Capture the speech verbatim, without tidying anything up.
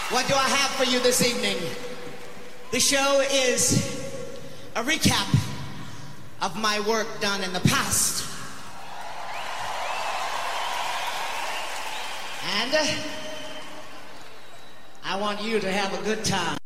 What do I have for you this evening? The show is a recap of my work done in the past. And uh, I want you to have a good time.